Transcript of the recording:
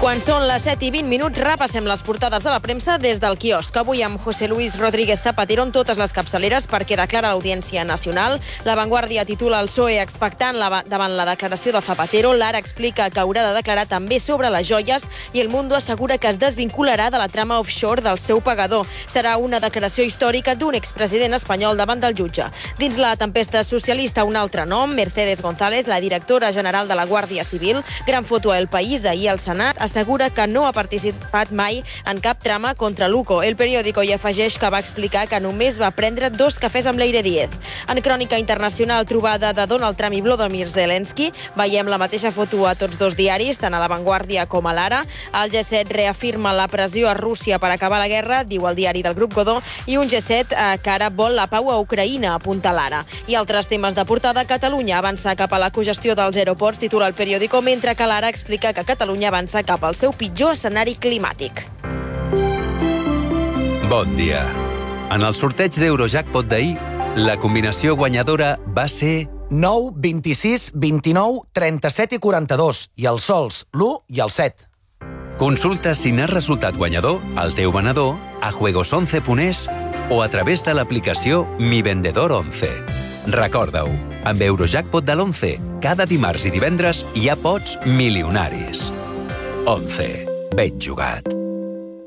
Quan són les 7:20, repassem les portades de la premsa des del quiosc. Avui amb José Luis Rodríguez Zapatero en totes les capçaleres perquè declara l'Audiència Nacional. La Vanguardia titula el PSOE expectant davant la declaració de Zapatero. L'Ara explica que haurà de declarar també sobre les joies i El Mundo assegura que es desvincularà de la trama offshore del seu pagador. Serà una declaració històrica d'un expresident espanyol davant del jutge. Dins la tempesta socialista, un altre nom, Mercedes González, la directora general de la Guàrdia Civil. Gran foto a El País, ahir al Senat, assegura que no ha participat mai en cap trama contra l'UCO. El periòdico hi afegeix que va explicar que només va prendre 2 cafès amb Leire Díez. En crònica internacional, trobada de Donald Trump i Volodymyr Zelensky. Veiem la mateixa foto a tots dos diaris, tant a La Vanguardia com a l'Ara. El G7 reafirma la pressió a Rússia per acabar la guerra, diu el diari del grup Godó, i un G7 que ara vol la pau a Ucraïna, apunta l'Ara. I altres temes de portada, Catalunya avança cap a la cogestió dels aeroports, titula el periòdico, mentre que l'Ara explica que Catalunya avança cap al seu pitjor escenari climàtic. Bon dia. En el sorteig d'Eurojackpot d'ahir, la combinació guanyadora va ser 9, 26, 29, 37 i 42, i els sols, l'1 i el 7. Consulta si n'has resultat guanyador al teu venedor, a juegos11.es o a través de l'aplicació Mi Vendedor 11. Recorda-ho, amb Eurojackpot de l'11, cada dimarts i divendres hi ha pots milionaris. 11. Ben jugat.